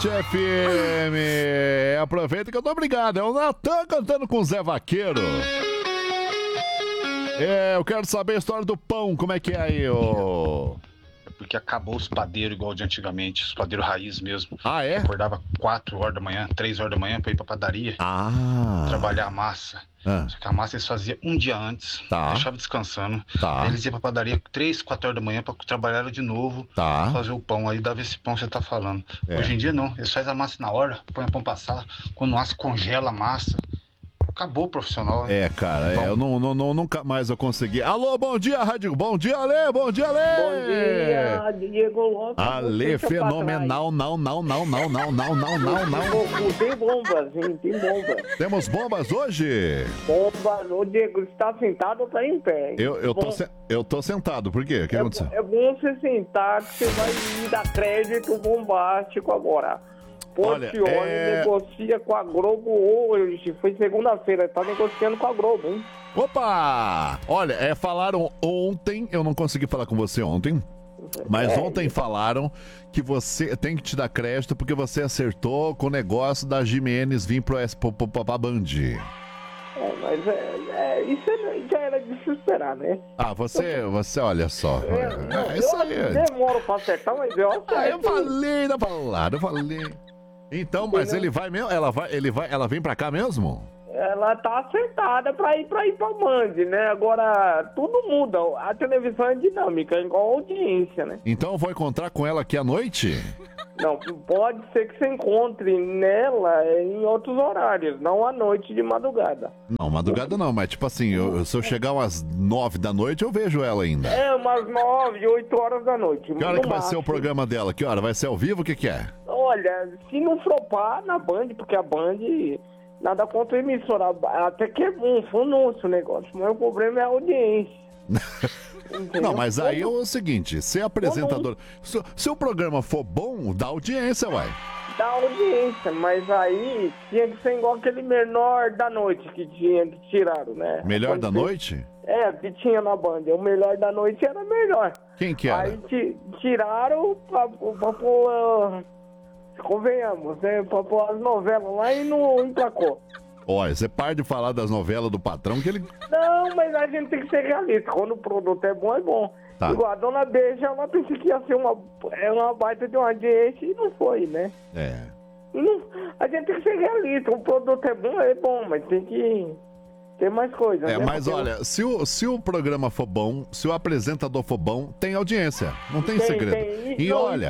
Band FM. Aproveita que eu tô obrigado. É o Natan cantando com o Zé Vaqueiro. Eu quero saber a história do pão. Como é que é aí, ô? Porque acabou os padeiros igual de antigamente, os padeiros raiz mesmo. Ah, é? Eu acordava 4 horas da manhã, 3 horas da manhã pra ir pra padaria. Trabalhar a massa. Só que a massa eles faziam um dia antes, deixava descansando. Aí eles iam pra padaria 3, 4 horas da manhã pra trabalhar ela de novo, fazer o pão. Aí dava esse pão que você tá falando. Hoje em dia não, eles fazem a massa na hora, põe o pão passar. Quando assa, congela a massa. Acabou o profissional. Cara, eu nunca mais eu consegui. Alô, bom dia, Rádio. Bom dia, Ale. Bom dia, Ale. Bom dia, Diego Lopes. Ale, fenomenal. Não. Tem bombas, hein? Tem bombas. Temos bombas hoje? Bombas. Ô, Diego, você tá sentado ou tá em pé? Eu tô sentado. Por quê? O que aconteceu? É bom você sentar que você vai me dar crédito bombástico agora. Portioli negocia com a Globo hoje. Foi segunda-feira, tá negociando com a Globo, hein? Opa! Olha, falaram ontem, eu não consegui falar com você ontem, mas ontem falaram que você tem que te dar crédito porque você acertou com o negócio da Jimenez vir pra Band. Mas isso já era de se esperar, né? Você olha só. Isso aí. Eu demoro pra acertar, mas eu acerto. Eu falei da palavra, eu falei. Então, mas ele vai mesmo? Ela vem pra cá mesmo? Ela tá acertada pra ir pra Band, né? Agora, tudo muda. A televisão é dinâmica, é igual a audiência, né? Então eu vou encontrar com ela aqui à noite? Não, pode ser que você encontre nela em outros horários, não à noite de madrugada. Não, madrugada não, mas tipo assim, se eu chegar umas 9 da noite, eu vejo ela ainda. Umas 9, 8 horas da noite. Que hora que vai ser o programa dela? Que hora? Vai ser ao vivo? O que é? Olha, se não flopar na Band, porque a Band, nada contra a emissora, até que é bom, foi o negócio, mas o problema é a audiência. Não, mas aí é o seguinte, ser apresentador, se o programa for bom, dá audiência, uai. Dá audiência, mas aí tinha que ser igual aquele Melhor da Noite que tiraram, né? Melhor da Noite? Que tinha na Band, o Melhor da Noite era melhor. Quem que era? Aí tiraram pra pôr, convenhamos, né? Pra pôr as novelas lá e não emplacou. Olha, você para de falar das novelas do patrão que ele... Não, mas a gente tem que ser realista. Quando o produto é bom, é bom. Tá. Igual a Dona Beija, ela pensei que ia ser uma baita de uma audiência e não foi, né? A gente tem que ser realista. O produto é bom, mas tem que ter mais coisas. Né? Mas porque olha, se o programa for bom, se o apresentador for bom, tem audiência. Não tem segredo. E não, olha,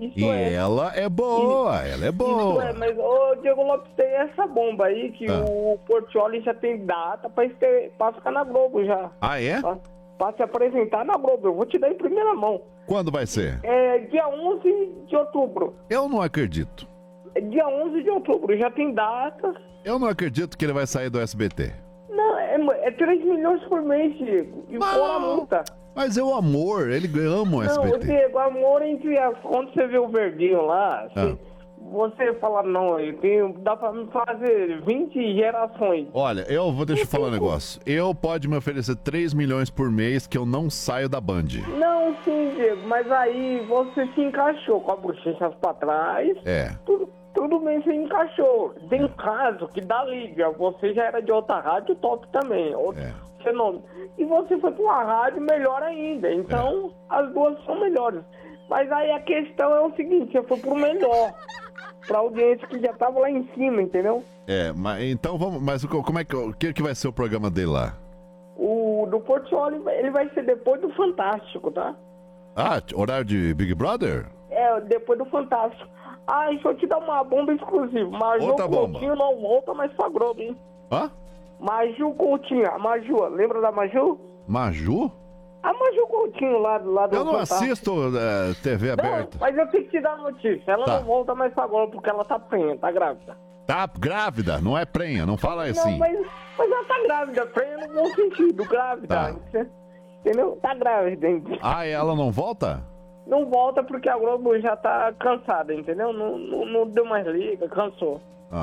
ela é boa, ela é boa. Isso é, mas o Diego Lopes tem essa bomba aí que o Portioli já tem data pra ficar na Globo já. Ah, é? Pra se apresentar na Globo. Eu vou te dar em primeira mão. Quando vai ser? Dia 11 de outubro. Eu não acredito. Dia 11 de outubro, já tem data. Eu não acredito que ele vai sair do SBT. Não, é 3 milhões por mês, Diego. E fora a multa. Mas é o amor, ele ama o SBT. Não, Diego, amor entre as... Quando você vê o verdinho lá, você fala, não, dá pra me fazer 20 gerações. Olha, deixa eu falar um negócio. Pode me oferecer 3 milhões por mês que eu não saio da Band. Não, sim, Diego, mas aí você se encaixou com as bochechas pra trás. Tudo bem, você encaixou. Tem caso que dá liga. Você já era de outra rádio top também. Fenômeno. E você foi pra uma rádio melhor ainda. Então, as duas são melhores. Mas aí a questão é o seguinte, você foi pro melhor. Pra audiência que já tava lá em cima, entendeu? Mas então vamos. Mas como é que vai ser o programa dele lá? O do Portioli, ele vai ser depois do Fantástico, tá? Horário de Big Brother? Depois do Fantástico. Deixa eu te dar uma bomba exclusiva. Maju Coutinho não volta mais pra Globo, hein? Maju Coutinho, a Maju, lembra da Maju? Maju? A Maju Coutinho lá do Eu não Fantástico. assisto TV aberta. Mas eu tenho que te dar a notícia. Ela não volta mais pra Globo porque ela tá prenha, tá grávida. Tá grávida, não é prenha, não fala assim. Não, mas ela tá grávida, prenha no bom sentido, grávida. Entendeu? Tá grávida, hein? Ela não volta? Não volta porque a Globo já tá cansada, entendeu? Não deu mais liga, cansou.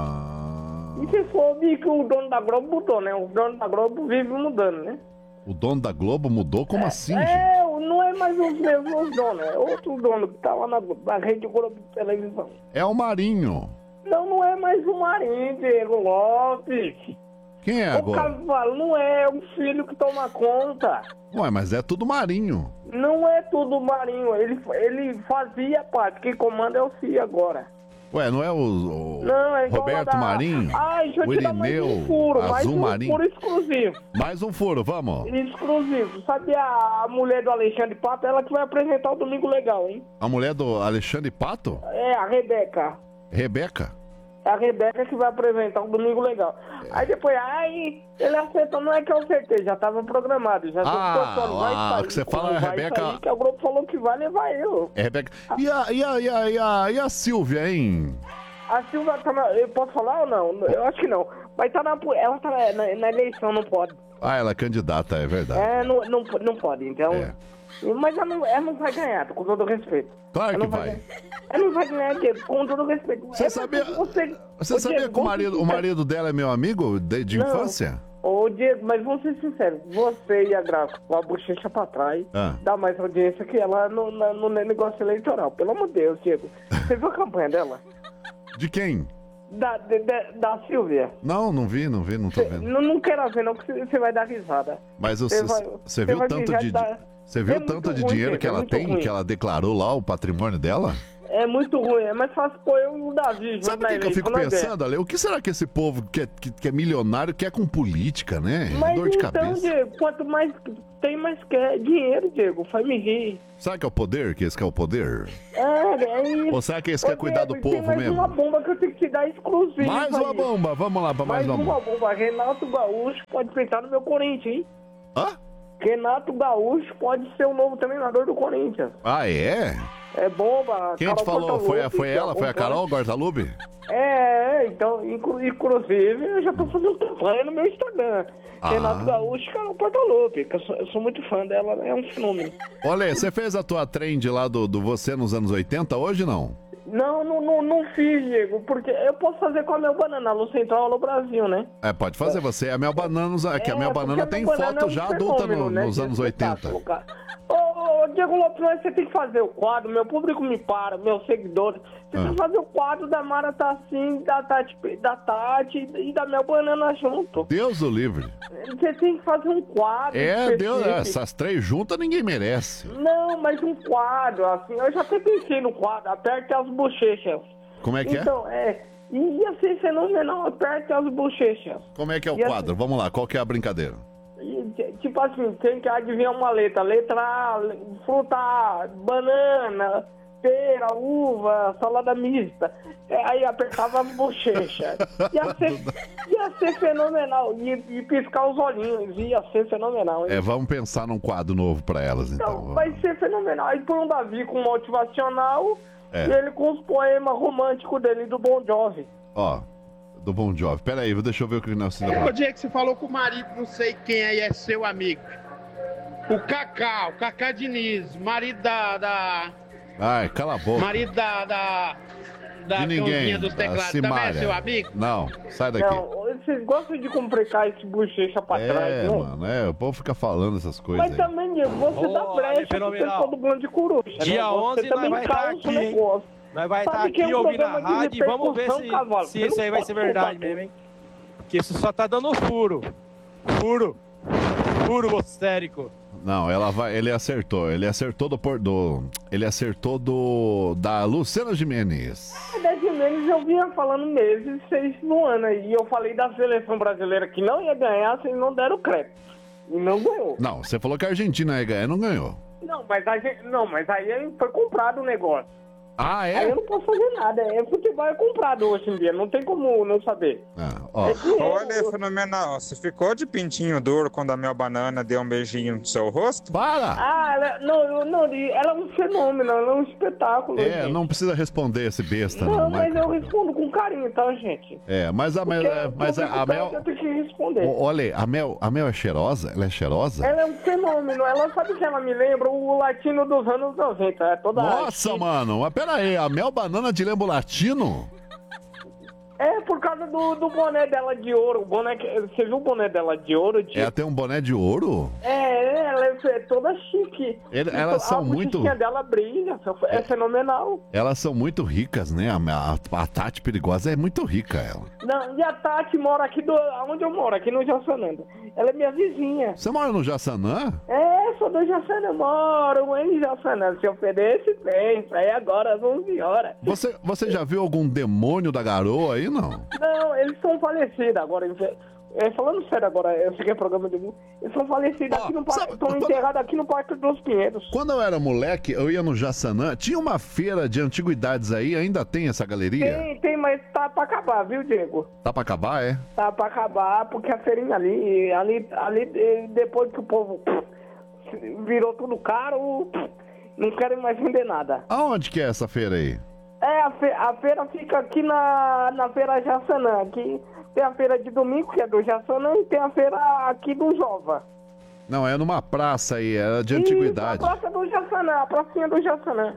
E você soube que o dono da Globo mudou, né? O dono da Globo vive mudando, né? O dono da Globo mudou? Como assim, gente? Não é mais os mesmos donos, é outro dono que tá lá na Rede Globo de televisão. É o Marinho. Não é mais o Marinho, Diego Lopes. Quem é agora? O Cavalo não é o filho que toma conta. Ué, mas é tudo Marinho. Não é tudo Marinho, ele fazia parte, quem comanda é o Cia agora. Ué, não é não, é Roberto Marinho? Deixa eu te dar mais um furo, furo exclusivo. Mais um furo, vamos. Exclusivo. Sabe a mulher do Alexandre Pato? Ela que vai apresentar o Domingo Legal, hein? A mulher do Alexandre Pato? É, a Rebeca. Rebeca? É a Rebeca que vai apresentar o Domingo Legal. Aí depois, ele acertou, não é que eu acertei, já estava programado. Já vai que você fala, Rebeca... Sair, que o grupo falou que vai levar eu. É, Rebeca... E a Silvia, hein? A Silvia tá eu posso falar ou não? Eu acho que não. Mas ela tá na eleição, não pode. Ela é candidata, é verdade. Não pode, então... É. Mas ela não vai ganhar, com todo respeito. Claro que vai. Ela não vai ganhar, Diego, com todo respeito. Você sabia que o marido dela é meu amigo de infância? Ô, Diego, mas vamos ser sinceros. Você e a Graça, com a bochecha pra trás, dá mais audiência que ela no negócio eleitoral. Pelo amor de Deus, Diego. Você viu a campanha dela? De quem? Da Silvia. Não vi, não tô vendo. Não quero ver, não, que você vai dar risada. Mas você viu tanto de... Você viu tanto de dinheiro que ela tem, que ela declarou lá, o patrimônio dela? É muito ruim, é mais fácil pôr eu e o Davi. Sabe o que eu fico pensando, Ale? O que será que esse povo que é milionário quer com política, né? Mas dor de então, cabeça. Diego, quanto mais tem, mais quer dinheiro, Diego, faz me rir. Será que é o poder? Que esse que é o poder? É isso. Ou será que esse quer cuidar do povo mais mesmo? Uma bomba que eu tenho que te dar exclusiva. Mais uma bomba, vamos lá pra mais uma bomba. Mais uma bomba, Renato Gaúcho pode pensar no meu Corinthians, hein? Hã? Renato Gaúcho pode ser o novo treinador do Corinthians. Ah, é? É bomba. Quem te falou? Foi ela? Foi a Carol Guartalube? Então, inclusive, eu já tô fazendo campanha no meu Instagram. Renato Gaúcho e Carol Guartalube, que eu sou muito fã dela, é um fenômeno. Olha, você fez a tua trend lá do Você nos anos 80 hoje, não? Não fiz, Diego, porque eu posso fazer com a Mel Banana, Alô Central, Alô Brasil, né? Pode fazer você. A Mel Banana, que a Mel Banana tem foto já adulta nos anos 80. Ô, Diego Lopes, você tem que fazer o quadro, meu público me para, meus seguidores. Você tem que fazer o quadro da Mara Tassim, da Tati e da Mel Banana junto. Deus o livre. Você tem que fazer um quadro. Deus, essas três juntas ninguém merece. Não, mas um quadro, assim, eu já até pensei no quadro, aperte as bochechas. Como é que então, ia ser fenomenal, aperte as bochechas. Como é que é o quadro? Vamos lá, qual que é a brincadeira? Tipo assim, tem que adivinhar uma letra. Letra A, fruta A, banana, pera, uva, salada mista. Aí apertava a bochecha. Ia ser fenomenal. E piscar os olhinhos, ia ser fenomenal. Hein? Vamos pensar num quadro novo pra elas, então. Vai ser fenomenal. Aí põe um Davi com motivacional e ele com os poemas românticos dele do Bon Jovi. Do Bon Jovi. Pera aí, deixa eu ver o que nós temos. O dia que você falou com o marido, não sei quem aí é seu amigo. O Cacá Diniz, marido da... Ai, cala a boca. Marido da de ninguém, dos teclados. Também é seu amigo? Não, sai daqui. Não, vocês gostam de complicar esse bochecha pra trás, né? Mano, o povo fica falando essas coisas. Mas também, Diego, você dá brecha pro pessoal do Bando de Coruja. Dia 11 nós vai estar aqui, hein? Nós vai estar aqui ouvindo a rádio e vamos ver se isso aí vai ser verdade mesmo, hein? Porque isso só tá dando furo. Furo histérico. Não, ele acertou da Luciana Gimenez. Da Gimenez eu vinha falando meses, 6 no ano aí. E eu falei da seleção brasileira que não ia ganhar, vocês não deram crédito. E não ganhou. Não, você falou que a Argentina ia ganhar e não ganhou. Não, mas aí foi comprado o negócio. Ah, é? Aí eu não posso fazer nada. Futebol é comprado hoje em dia, não tem como não saber. Olha, fenomenal. Você ficou de pintinho duro quando a Mel Banana deu um beijinho no seu rosto? Para! Ela é um fenômeno, ela é um espetáculo. Gente. Não precisa responder esse besta. Não, mas eu respondo com carinho, tá, gente? Mas a Mel... Eu tenho que responder. Olha, a Mel é cheirosa? Ela é cheirosa? Ela é um fenômeno. Ela sabe que ela me lembra o latino dos anos 90. Nossa, mano, mas pera aí, a Mel Banana te lembra o latino? É, por causa do boné dela de ouro. Você viu o boné dela de ouro? Ela tem um boné de ouro? Ela é toda chique. Elas são muito... A dela brilha, é fenomenal. Elas são muito ricas, né? A Tati Perigosa é muito rica, ela. Não, e a Tati mora aqui onde eu moro, aqui no Jaçanã. Ela é minha vizinha. Você mora no Jaçanã? Sou do Jaçanã, moro em Jaçanã. Se oferece bem, aí agora às 11 horas. Você já viu algum demônio da garoa aí, não? Não, eles são falecidos agora. Falando sério agora, eu sei que é programa de... Eles são falecidos aqui no parque, estão enterrados aqui no Parque dos Pinheiros. Quando eu era moleque, eu ia no Jaçanã, tinha uma feira de antiguidades aí, ainda tem essa galeria? Tem, mas tá pra acabar, viu, Diego? Tá pra acabar, é? Tá pra acabar, porque a feirinha ali depois que o povo virou tudo caro, não querem mais vender nada. Aonde que é essa feira aí? A feira fica aqui na Feira Jaçanã, aqui tem a feira de domingo, que é do Jaçanã, e tem a feira aqui do Jova. Não, é numa praça aí, é de antiguidade. A praça do Jaçanã, a pracinha do Jaçanã.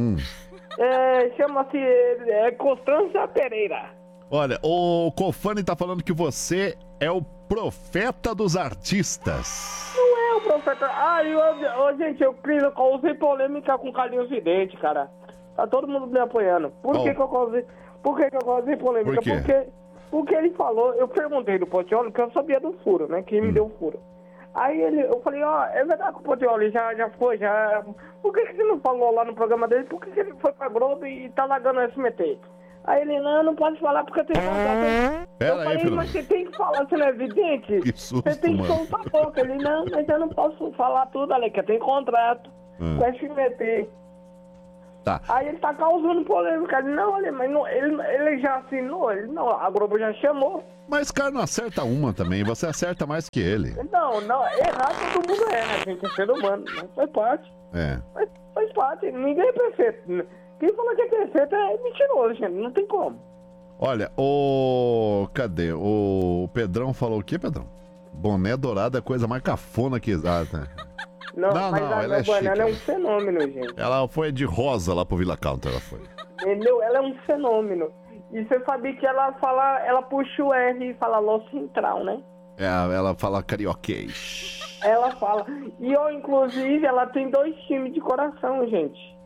Chama-se Constância Pereira. Olha, o Cofani tá falando que você é o profeta dos artistas. Não é o profeta. Gente, eu causei polêmica com Carlinhos Vidente, cara. Tá todo mundo me apoiando. Por que eu causei polêmica? Porque ele falou, eu perguntei do Portiolli, que eu sabia do furo, né? Que me deu o furo. Aí eu falei, é verdade que o Portiolli já foi. Por que você não falou lá no programa dele? Por que ele foi pra Globo e tá largando o SMT? Aí ele, não pode falar porque tem contrato. Eu falei, mas você tem que falar, você não é evidente? Você tem que soltar a boca. Ele, não, mas eu não posso falar tudo, Ale, que tem contrato com o SMT. Tá. Aí ele tá causando polêmica. Não, olha, mas não, ele já assinou, a Globo já chamou. Mas cara não acerta uma também, você acerta mais que ele. Não, errar todo mundo né? A gente é ser humano, né? Faz parte. Faz parte, ninguém é perfeito. Quem fala que é perfeito é mentiroso, gente, não tem como. Olha, cadê? O Pedrão falou o quê, Pedrão? Boné dourado é a coisa mais cafona que exata. Não, mas a banana é um fenômeno, gente. Ela foi de rosa lá pro Vila Country, ela foi. Entendeu? Ela é um fenômeno. E você sabia que ela puxa o R e fala Lo Central, né? Ela fala carioquês. Ela fala. E inclusive, ela tem 2 times de coração, gente.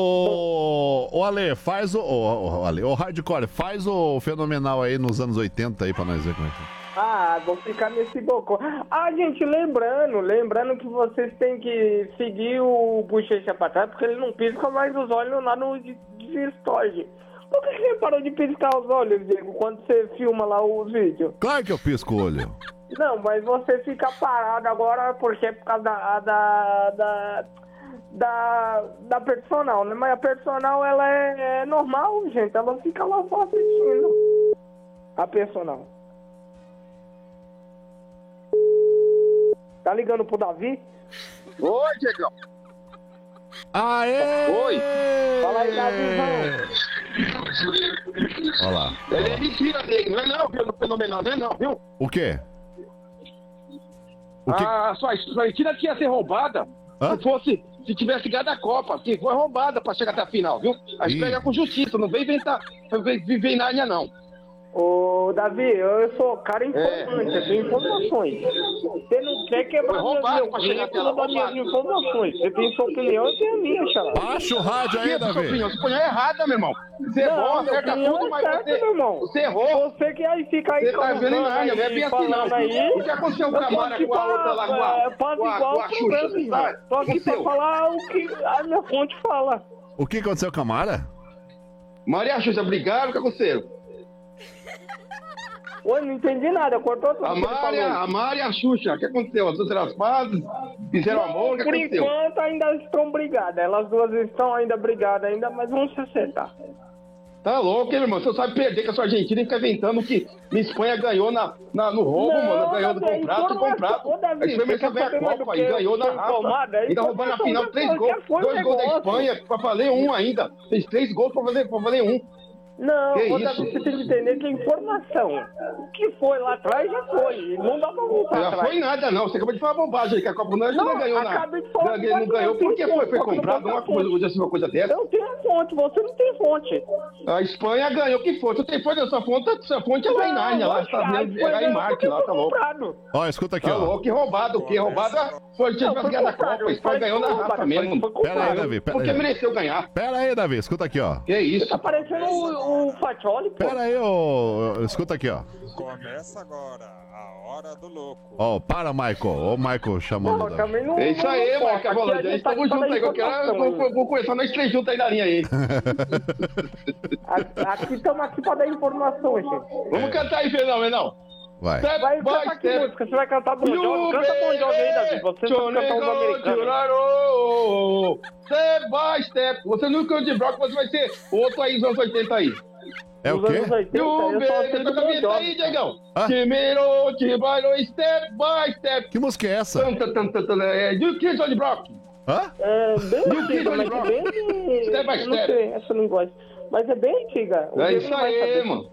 Ô Ale, faz o Hardcore, faz o Fenomenal aí nos anos 80 aí pra nós ver como é que é. Vou ficar nesse bocô. Gente, lembrando que vocês têm que seguir o Bochecha pra trás, porque ele não pisca mais os olhos lá no Story. Por que você parou de piscar os olhos, Diego, quando você filma lá os vídeos? Claro que eu pisco o olho. Não, mas você fica parado agora porque é por causa da personal, né? Mas a personal, ela é normal, gente. Ela fica lá só assistindo. A personal. Tá ligando pro Davi? Oi, Diegão. Aê! Oi. Fala aí, Davizão. Olha lá. Ele é mentira dele, não é não, viu? No Fenomenal, não é não, viu? O quê? O quê? Sua Argentina tinha ser roubada se tivesse ganhado a Copa. Se foi roubada pra chegar até a final, viu? A gente pega com justiça, não vem inventar, viver em Nárnia, não. Ô, Davi, eu sou cara informante, eu tenho informações. Você não quer quebrar minhas informações. Você tem sua opinião, eu tenho a minha, xará. Baixa o rádio aí, Davi. Sua opinião é errada, meu irmão. Você errou, acerta tudo, mas você errou. Você que aí fica aí falando. Você tá vendo em Nárnia, não é bem assim, não. O que aconteceu com a Camara com a outra lá, com a Xuxa? Tô aqui pra falar o que a minha fonte fala. O que aconteceu com a Mara? Maria e a Xuxa brigaram, o que aconteceu? Oi, não entendi nada, cortou tudo. A Mara e a Xuxa, o que aconteceu? As duas fizeram as pazes, fizeram amor, o que aconteceu? Por enquanto ainda estão brigadas, elas duas estão ainda brigadas, mas vão se acertar. Tá louco, hein, irmão? Você sabe perder com a sua Argentina e fica inventando que a Espanha ganhou no roubo, mano. Ganhou do contrato. A Espanha veio a Copa e ganhou na raça. Ainda roubando na final 3 gols. 2 gols da Espanha, pra valer 1 ainda. Fez 3 gols pra valer 1. Não, você tem que entender que a informação. O que foi lá atrás já foi. Não dá pra voltar atrás. Não foi nada, não. Você acabou de falar bobagem aí, que a Copa do Mundo não ganhou nada. Não ganhou porque foi comprado uma coisa dessa. Eu tenho fonte, você não tem fonte. A Espanha ganhou, que fonte? Você tem fonte dessa fonte? Essa fonte é lá em Nárnia, lá em Marte, lá, tá louco. Ó, escuta aqui, ó. Tá louco, que roubado, o quê? Roubado foi a ganhar da Copa. A Espanha ganhou na raça mesmo. Pera aí, Davi. Porque mereceu ganhar. Pera aí, Davi, escuta aqui, ó. Que isso? Tá parecendo o Fatioli, pô. Pera aí, escuta aqui, ó. Começa agora a Hora do Louco. Ó, para, Michael. Ó, o Michael chamando. É isso aí, Michael Volante. A gente tamo junto aí. Vou começar nós três juntos aí na linha aí. Aqui estamos aqui pra dar informação, gente. Vamos cantar aí, Fenomenal. Vai. Vai cantar que música? Você vai cantar Bon Jovi? Canta Bon Jovi aí, Davi. Você vai cantar os americanos. Step by step. Você não canta de bloco, você vai ser outro aí dos anos 80 aí. É o quê? Toca a vinheta aí, Diegão. Timero, Tibairo, step by step. Que música é essa? Do Kids on the Block. Hã? É bem antiga, mas é bem... Step by step. Não sei, essa não gosto. Mas é bem antiga. É isso aí, mano.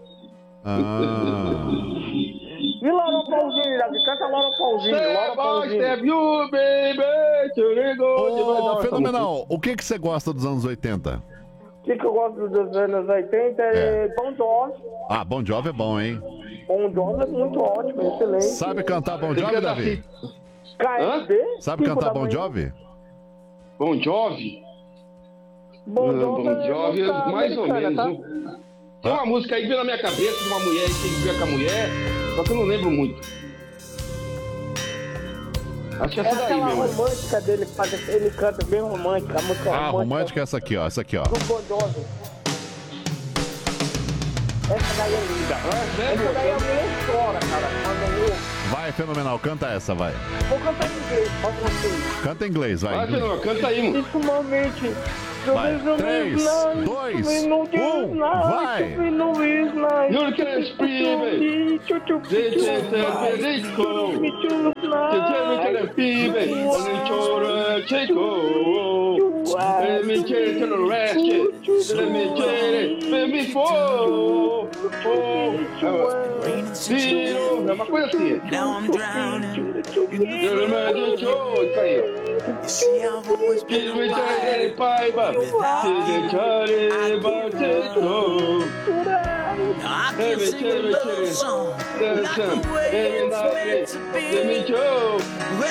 E Laura Paulzinho, Davi? Canta Laura Paulzinho. Laura Paulzinho. Step by step, you baby, Ô, Fenomenal, o que você gosta dos anos 80? O que eu gosto dos anos 80 é Bon Jovi. Ah, Bon Jovi é bom, hein? Bon Jovi é muito ótimo, excelente. Sabe cantar Bon Jovi, Davi? KSD? Sabe cantar Bon Jovi? Bon Jovi? Bon Jovi é mais ou menos. Tá? Tem uma música aí que veio na minha cabeça de uma mulher que ele via com a mulher, só que eu não lembro muito. Acho que é essa daí mesmo. Romântica dele, ele canta bem romântica, a música romântica é essa aqui, ó. Essa aqui, ó. Do Bon Jovi. Essa daí é linda. Essa daí a mulher chora, cara. Vai, Fenomenal, canta essa, vai. Vou cantar em inglês, pode cantar. Canta em inglês, vai. Vai, Fenomenal, canta aí, mano. Isso, momento. Vai, 3, 2, 1, vai! You can scream it! É uma coisa assim. Now I'm drowning. I can sing a love song like the way it's meant to be.